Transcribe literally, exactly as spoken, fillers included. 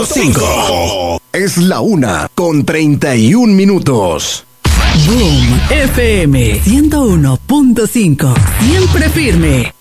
cinco. Es la una con treinta y un minutos. Boom F M ciento uno punto cinco. Siempre firme.